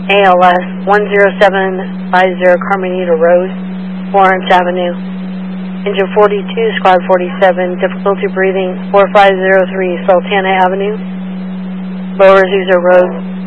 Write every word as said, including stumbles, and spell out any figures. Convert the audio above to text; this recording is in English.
A L S one zero seven five zero Carmenita Road, Lawrence Avenue. Engine forty-two, Squad forty-seven, difficulty breathing four five zero three Sultana Avenue, Lower Azusa Road.